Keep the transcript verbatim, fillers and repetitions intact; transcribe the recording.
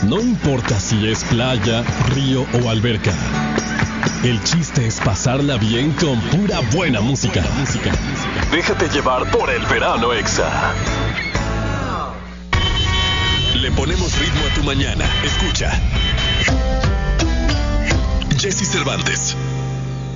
No importa si es playa, río o alberca. El chiste es pasarla bien con pura buena música. música. Déjate llevar por el verano Exa. Le ponemos ritmo a tu mañana. Escucha. Jesse Cervantes.